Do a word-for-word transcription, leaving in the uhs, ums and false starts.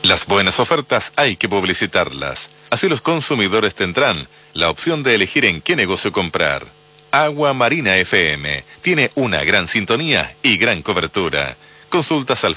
Las buenas ofertas hay que publicitarlas. Así los consumidores tendrán la opción de elegir en qué negocio comprar. Agua Marina F M tiene una gran sintonía y gran cobertura. Consultas al